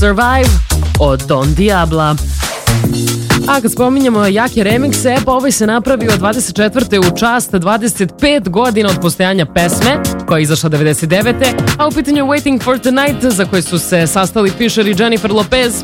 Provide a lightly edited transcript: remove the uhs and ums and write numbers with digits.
Survive od Don Diabla. A kad spominjamo jake remikse, pa ovaj se napravio 24. u čast 25 godina od postojanja pesme, koja je izašla 99. A u pitanju Waiting for Tonight, za koje su se sastali Fisher i Jennifer Lopez,